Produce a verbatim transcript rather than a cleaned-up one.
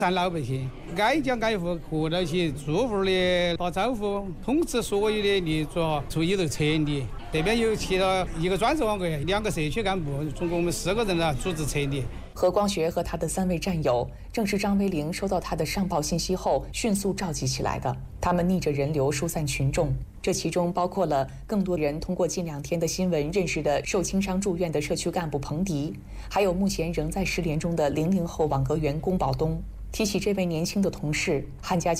咱老百姓挨家挨户合到起，住户的打招呼，通知所有的业主注意到撤离。这边有起了一个专职网柜，两个社区干部，总共我们四个人了，组织撤离。 何光学和他的三位战友，正是张维玲收到他的上报信息后迅速召集起来的。他们逆着人流疏散群众，这其中包括了更多人通过近两天的新闻认识的受轻伤住院的社区干部彭迪，还有目前仍在失联中的零零后网格员龚宝东。提起这位年轻的同事，汉家